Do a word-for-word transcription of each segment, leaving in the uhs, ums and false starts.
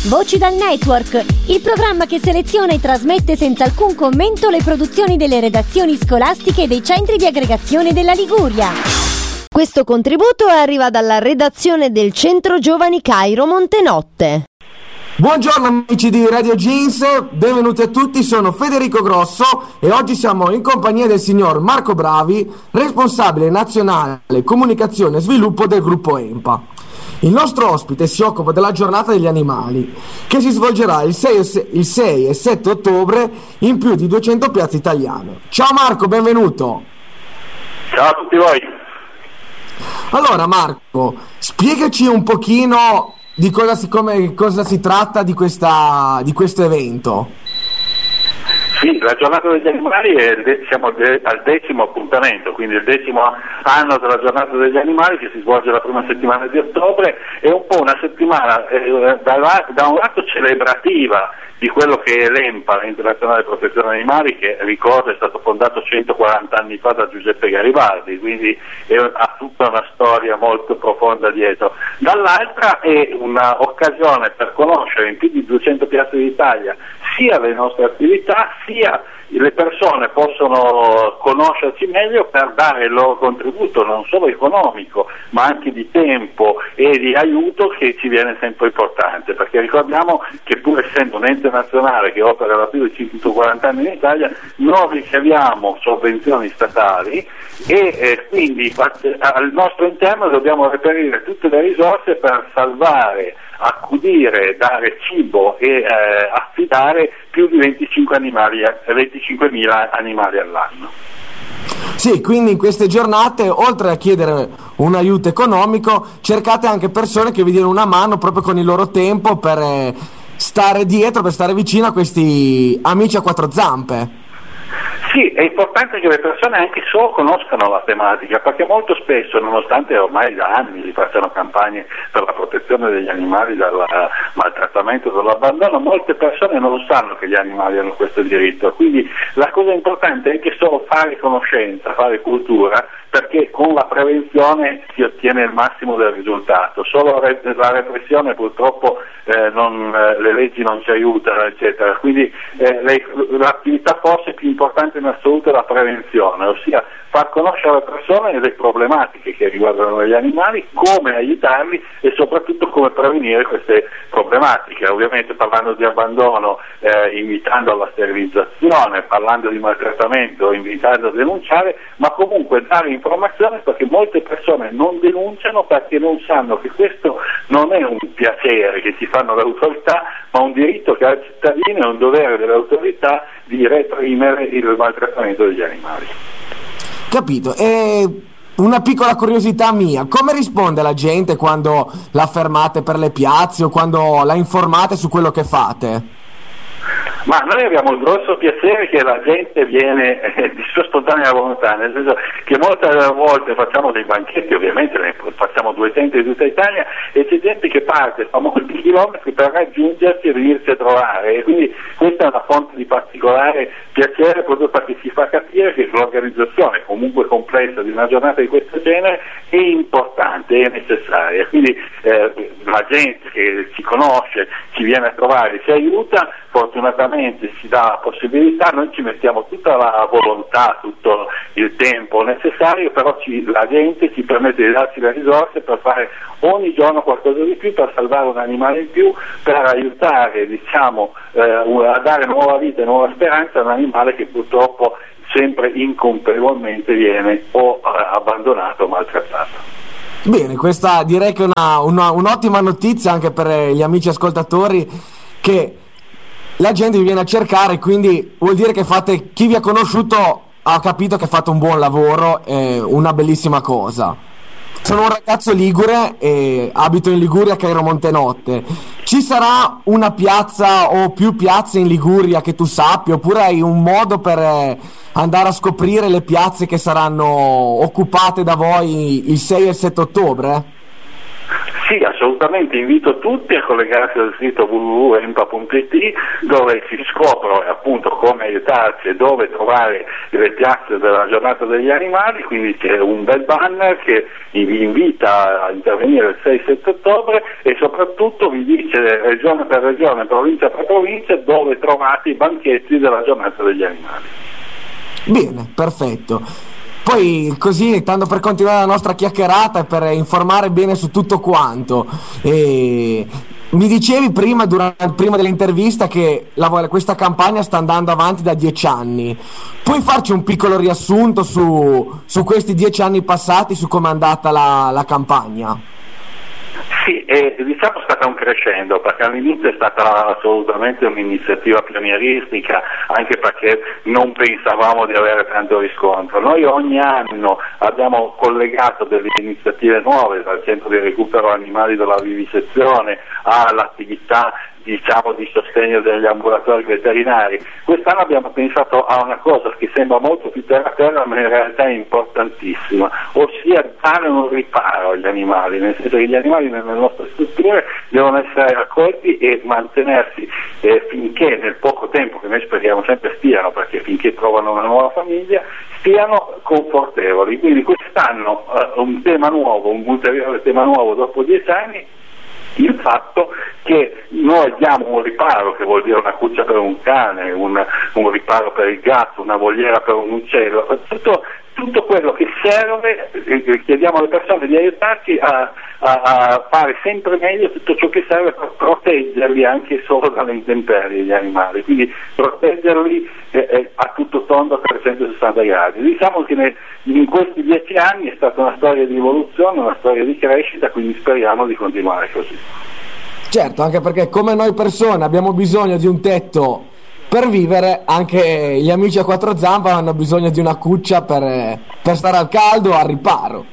Voci dal Network, il programma che seleziona e trasmette senza alcun commento le produzioni delle redazioni scolastiche e dei centri di aggregazione della Liguria. Questo contributo arriva dalla redazione del Centro Giovani Cairo Montenotte. Buongiorno amici di Radio Jeans, benvenuti a tutti, sono Federico Grosso e oggi siamo in compagnia del signor Marco Bravi, responsabile nazionale comunicazione e sviluppo del gruppo EMPA. Il nostro ospite si occupa della giornata degli animali, che si svolgerà il sei e sette ottobre in più di duecento piazze italiane. Ciao Marco, benvenuto. Ciao a tutti voi. Allora Marco, spiegaci un pochino di cosa si, come, cosa si tratta di, questa, di questo evento. Sì, la giornata degli animali, è de- siamo de- al decimo appuntamento, quindi il decimo anno della giornata degli animali che si svolge la prima settimana di ottobre, è un po' una settimana eh, da, da un lato celebrativa di quello che è l'EMPA, l'Internazionale Protezione Animali, che ricordo è stato fondato centoquaranta anni fa da Giuseppe Garibaldi, quindi è, ha tutta una storia molto profonda dietro. Dall'altra è un'occasione per conoscere in più di duecento piazze d'Italia sia le nostre attività, sia le persone possono conoscerci meglio per dare il loro contributo non solo economico ma anche di tempo e di aiuto, che ci viene sempre importante, perché ricordiamo che pur essendo un ente nazionale che opera da più di centoquaranta anni in Italia non riceviamo sovvenzioni statali e eh, quindi al nostro interno dobbiamo reperire tutte le risorse per salvare, accudire, dare cibo e eh, affidare più di venticinque animali, venticinquemila animali all'anno. Sì, quindi in queste giornate, oltre a chiedere un aiuto economico, cercate anche persone che vi diano una mano proprio con il loro tempo per eh, stare dietro, per stare vicino a questi amici a quattro zampe. Sì, è importante che le persone anche solo conoscano la tematica, perché molto spesso, nonostante ormai da anni si facciano campagne per la protezione degli animali dal maltrattamento, dall'abbandono, molte persone non sanno che gli animali hanno questo diritto, quindi la cosa importante è anche solo fare conoscenza, fare cultura, perché con la prevenzione si ottiene il massimo del risultato. Solo la repressione purtroppo eh, non, eh, le leggi non ci aiutano, eccetera. Quindi eh, le, l'attività forse più importante in assoluto è la prevenzione, ossia far conoscere alle persone le problematiche che riguardano gli animali, come aiutarli e soprattutto come prevenire queste problematiche. Ovviamente parlando di abbandono, eh, invitando alla sterilizzazione, parlando di maltrattamento, invitando a denunciare, ma comunque dare informazione, perché molte persone non denunciano perché non sanno che questo non è un piacere che ci fanno le autorità, ma un diritto che ha il cittadino e un dovere delle autorità di reprimere il maltrattamento degli animali. Capito. E una piccola curiosità mia, come risponde la gente quando la fermate per le piazze o quando la informate su quello che fate? Ma noi abbiamo il grosso piacere che la gente viene eh, di sua spontanea volontà, nel senso che molte volte facciamo dei banchetti, ovviamente ne facciamo duecento in tutta Italia, e c'è gente che parte, fa molti chilometri per raggiungerci e venirci a trovare, e quindi questa è una fonte di particolare piacere, proprio perché ci fa capire che l'organizzazione comunque complessa di una giornata di questo genere è importante, è necessaria, quindi eh, la gente che ci conosce, ci viene a trovare, ci aiuta, fortunatamente ci dà la possibilità, noi ci mettiamo tutta la volontà, tutto il tempo necessario, però ci, la gente ci permette di darci le risorse per fare ogni giorno qualcosa di più, per salvare un animale in più, per aiutare, diciamo, eh, a dare nuova vita e nuova speranza a un animale che purtroppo sempre incolpevolmente viene o eh, abbandonato o maltrattato. Bene, questa direi che è una, una, un'ottima notizia anche per gli amici ascoltatori, che la gente vi viene a cercare, quindi vuol dire che fate, chi vi ha conosciuto ha capito che fate un buon lavoro, è una bellissima cosa. Sono un ragazzo ligure e abito in Liguria, Cairo Montenotte. Ci sarà una piazza o più piazze in Liguria che tu sappia, oppure hai un modo per andare a scoprire le piazze che saranno occupate da voi il sei e il sette ottobre? Sì, assolutamente, invito tutti a collegarsi al sito w w w punto empa punto i t dove si scoprono appunto come aiutarci e dove trovare le piazze della giornata degli animali, quindi c'è un bel banner che vi invita a intervenire il sei sette ottobre e soprattutto vi dice regione per regione, provincia per provincia dove trovate i banchetti della giornata degli animali. Bene, perfetto. Poi così, tanto per continuare la nostra chiacchierata e per informare bene su tutto quanto, e mi dicevi prima, durante, prima dell'intervista che la, questa campagna sta andando avanti da dieci anni. Puoi farci un piccolo riassunto su, su questi dieci anni passati, su come è andata la, la campagna? Sì, eh, diciamo è stata un crescendo, perché all'inizio è stata assolutamente un'iniziativa pionieristica, anche perché non pensavamo di avere tanto riscontro. Noi ogni anno abbiamo collegato delle iniziative nuove, dal centro di recupero animali della vivisezione all'attività diciamo di sostegno degli ambulatori veterinari. Quest'anno abbiamo pensato a una cosa che sembra molto più terra a terra, ma in realtà è importantissima, ossia dare un riparo agli animali, nel senso che gli animali nelle nostre strutture devono essere raccolti e mantenersi eh, finché, nel poco tempo che noi speriamo sempre stiano, perché finché trovano una nuova famiglia, stiano confortevoli. Quindi quest'anno eh, un tema nuovo, un ulteriore tema nuovo dopo dieci anni, il fatto che noi diamo un riparo, che vuol dire una cuccia per un cane, un, un riparo per il gatto, una voliera per un uccello, tutto, tutto quello che serve, eh, chiediamo alle persone di aiutarci a, a, a fare sempre meglio tutto ciò che serve per proteggerli anche solo dalle intemperie gli animali, quindi proteggerli eh, eh, a tutto tondo a trecentosessanta gradi. Diciamo che ne, in questi dieci anni è stata una storia di evoluzione, una storia di crescita, quindi speriamo di continuare così. Certo, anche perché come noi persone abbiamo bisogno di un tetto per vivere, anche gli amici a quattro zampe hanno bisogno di una cuccia per, per stare al caldo, al riparo.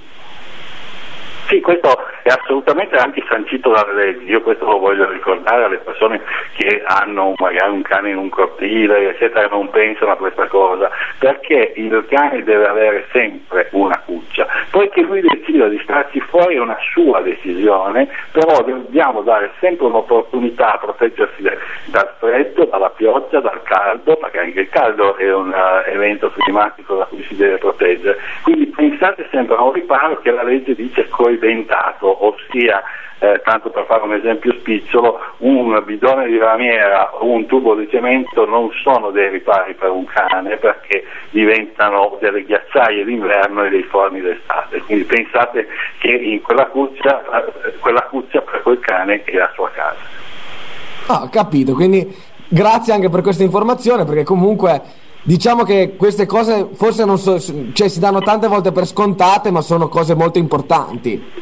Sì, questo è assolutamente anche sancito dalle leggi. Io questo lo voglio ricordare alle persone che hanno magari un cane in un cortile, eccetera, e non pensano a questa cosa, perché il cane deve avere sempre una cuccia. Poi che lui decida di starci fuori è una sua decisione, però dobbiamo dare sempre un'opportunità a proteggersi dal freddo, dalla pioggia, dal caldo, perché anche il caldo è un uh, evento climatico da cui si deve proteggere. Quindi pensate sempre a un riparo che la legge dice coibentato, ossia eh, tanto per fare un esempio spicciolo, un bidone di lamiera o un tubo di cemento non sono dei ripari per un cane, perché diventano delle ghiacciaie d'inverno e dei forni d'estate. Quindi pensate che in quella cuccia, quella cuccia per quel cane è la sua casa. Ah, ho capito, quindi grazie anche per questa informazione, perché comunque diciamo che queste cose forse non so, cioè si danno tante volte per scontate, ma sono cose molto importanti.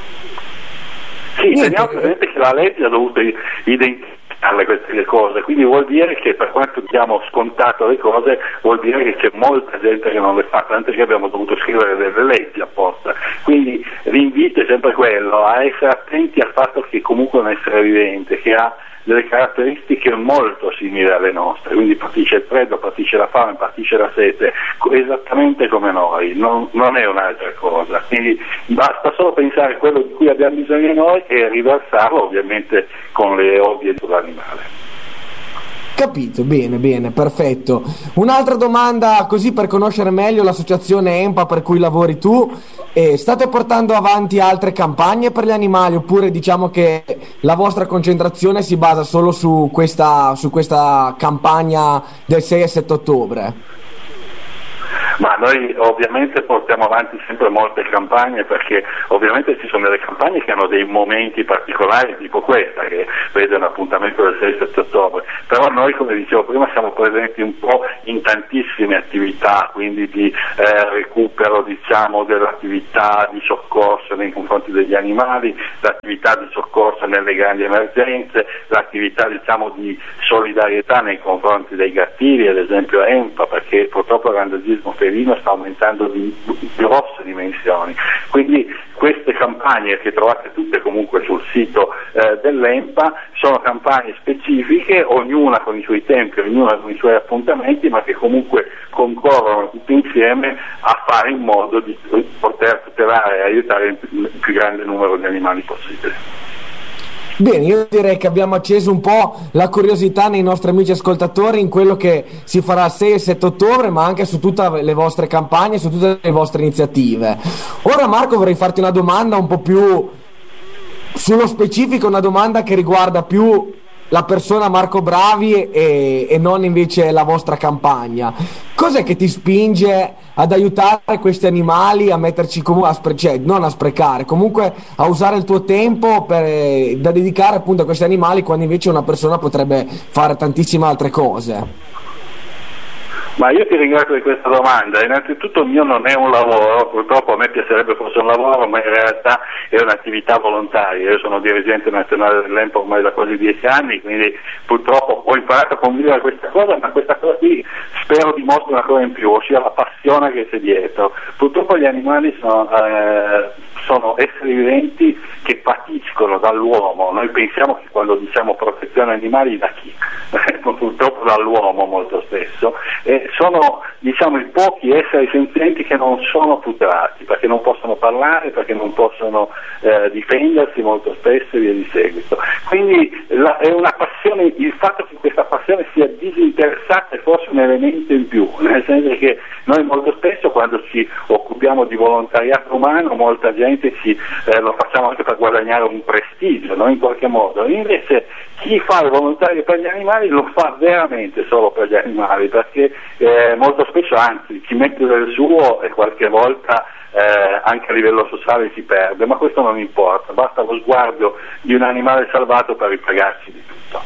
Sì, teniamo presente che la legge ha dovuto identificare queste cose, quindi vuol dire che per quanto abbiamo scontato le cose, vuol dire che c'è molta gente che non le fa, tanto che abbiamo dovuto scrivere delle leggi apposta. Quindi l'invito è sempre quello, a essere attenti al fatto che comunque è un essere vivente, che ha delle caratteristiche molto simili alle nostre, quindi patisce il freddo, patisce la fame, patisce la sete, esattamente come noi, non, non è un'altra cosa. Quindi basta solo pensare a quello di cui abbiamo bisogno noi e riversarlo ovviamente con le ovvie sull'animale. Capito, bene, bene, perfetto. Un'altra domanda così per conoscere meglio l'associazione EMPA per cui lavori tu. Eh, state portando avanti altre campagne per gli animali oppure diciamo che la vostra concentrazione si basa solo su questa, su questa campagna del sei e sette ottobre? Ma noi ovviamente portiamo avanti sempre molte campagne, perché ovviamente ci sono delle campagne che hanno dei momenti particolari tipo questa che vede un appuntamento del sei sette ottobre, però noi, come dicevo prima, siamo presenti un po' in tantissime attività, quindi di eh, recupero diciamo dell'attività di soccorso nei confronti degli animali, l'attività di soccorso nelle grandi emergenze, l'attività diciamo di solidarietà nei confronti dei gattili, ad esempio EMPA, perché purtroppo il randagismo felino sta aumentando di grosse dimensioni, quindi queste campagne, che trovate tutte comunque sul sito eh, dell'ENPA, sono campagne specifiche, ognuna con i suoi tempi, ognuna con i suoi appuntamenti, ma che comunque concorrono tutti insieme a fare in modo di poter tutelare e aiutare il più grande numero di animali possibile. Bene, io direi che abbiamo acceso un po' la curiosità nei nostri amici ascoltatori in quello che si farà il sei e sette ottobre, ma anche su tutte le vostre campagne, su tutte le vostre iniziative. Ora Marco, vorrei farti una domanda un po' più sullo specifico, una domanda che riguarda più la persona Marco Bravi e, e non invece la vostra campagna. Cos'è che ti spinge ad aiutare questi animali a metterci comunque a spre- cioè, non a sprecare, comunque a usare il tuo tempo per, da dedicare appunto a questi animali, quando invece una persona potrebbe fare tantissime altre cose? Ma io ti ringrazio di questa domanda. Innanzitutto il mio non è un lavoro, purtroppo a me piacerebbe fosse un lavoro, ma in realtà è un'attività volontaria. Io sono dirigente nazionale dell'ENPA ormai da quasi dieci anni, quindi purtroppo ho imparato a convivere questa cosa, ma questa cosa qui spero dimostri una cosa in più, ossia la passione che c'è dietro. Purtroppo gli animali sono, eh, sono esseri viventi che patiscono dall'uomo. Noi pensiamo che quando diciamo protezione animali da chi? Purtroppo dall'uomo molto spesso. E sono, diciamo, i pochi esseri senzienti che non sono tutelati, perché non possono parlare, perché non possono eh, difendersi molto spesso e via di seguito. Quindi la, è una passione, il fatto che questa passione sia disinteressata è forse un elemento in più, nel senso che noi molto spesso quando ci occupiamo di volontariato umano, molta gente ci, eh, lo facciamo anche per guadagnare un prestigio, no? In qualche modo. Invece chi fa il volontario per gli animali lo fa veramente solo per gli animali, perché eh, molto spesso, anzi, ci mette del suo e qualche volta eh, anche a livello sociale si perde, ma questo non importa, basta lo sguardo di un animale salvato per ripagarci di tutto.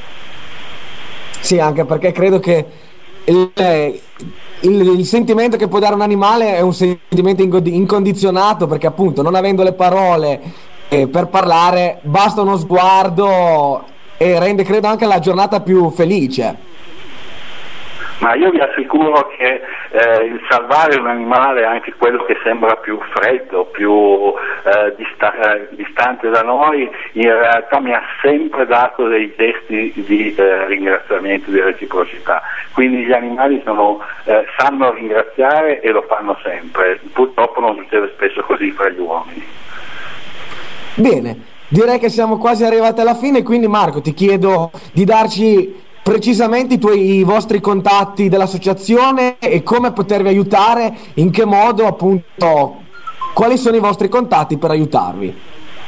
Sì, anche perché credo che il, il, il sentimento che può dare un animale è un sentimento incondizionato, perché appunto non avendo le parole eh, per parlare, basta uno sguardo e rende, credo, anche la giornata più felice. Ma io vi assicuro che eh, il salvare un animale, anche quello che sembra più freddo, più eh, dista- eh, distante da noi, in realtà mi ha sempre dato dei gesti di eh, ringraziamento, di reciprocità. Quindi gli animali sono, eh, sanno ringraziare e lo fanno sempre. Purtroppo non succede spesso così fra gli uomini. Bene, direi che siamo quasi arrivati alla fine, quindi Marco ti chiedo di darci precisamente i tuoi i vostri contatti dell'associazione e come potervi aiutare, in che modo, appunto, quali sono i vostri contatti per aiutarvi.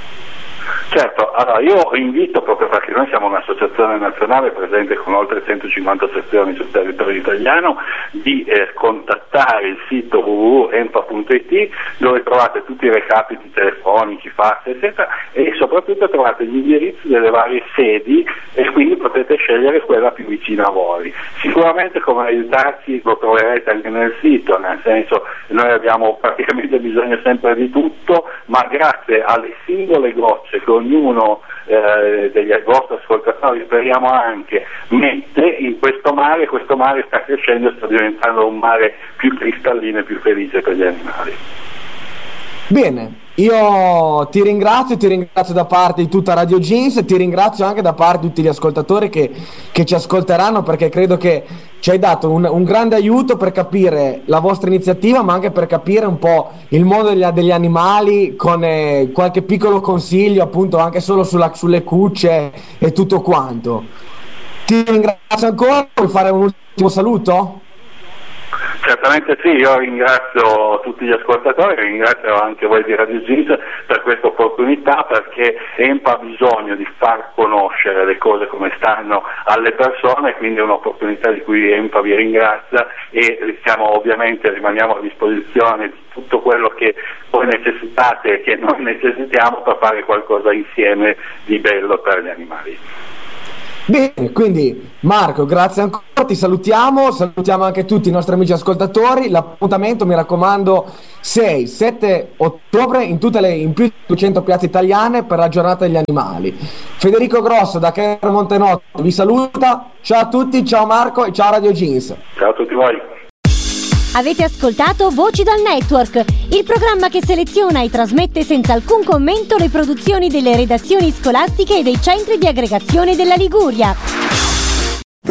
Certo, allora io invito, proprio perché noi siamo un'associazione nazionale presente con oltre centocinquanta sezioni sul territorio italiano, di eh, contattare il sito w w w punto enpa punto i t, dove trovate tutti i recapiti telefonici, fax eccetera, e soprattutto trovate gli indirizzi delle varie sedi e quindi potete scegliere quella più vicina a voi. Sicuramente come aiutarci lo troverete anche nel sito, nel senso noi abbiamo praticamente bisogno sempre di tutto, ma grazie alle singole gocce che ognuno eh, degli vostri ascoltatori, speriamo anche, mette in questo mare, questo mare sta crescendo e sta diventando un mare più cristallino e più felice per gli animali. Bene, io ti ringrazio, ti ringrazio da parte di tutta Radio Jeans e ti ringrazio anche da parte di tutti gli ascoltatori che, che ci ascolteranno, perché credo che ci hai dato un, un grande aiuto per capire la vostra iniziativa, ma anche per capire un po' il mondo degli, degli animali, con eh, qualche piccolo consiglio appunto anche solo sulla, sulle cucce e tutto quanto. Ti ringrazio ancora, puoi fare un ultimo saluto? Certamente sì, io ringrazio tutti gli ascoltatori, ringrazio anche voi di Radio Jeans per questa opportunità, perché ENPA ha bisogno di far conoscere le cose come stanno alle persone, quindi è un'opportunità di cui ENPA vi ringrazia e siamo, ovviamente rimaniamo a disposizione di tutto quello che voi necessitate e che noi necessitiamo per fare qualcosa insieme di bello per gli animali. Bene, quindi Marco, grazie ancora, ti salutiamo, salutiamo anche tutti i nostri amici ascoltatori. L'appuntamento, mi raccomando, sei sette ottobre in tutte le in più di duecento piazze italiane per la giornata degli animali. Federico Grosso da Cairo Montenotto vi saluta, ciao a tutti, ciao Marco e ciao Radio Jeans. Ciao a tutti voi. Avete ascoltato Voci dal Network, il programma che seleziona e trasmette senza alcun commento le produzioni delle redazioni scolastiche e dei centri di aggregazione della Liguria.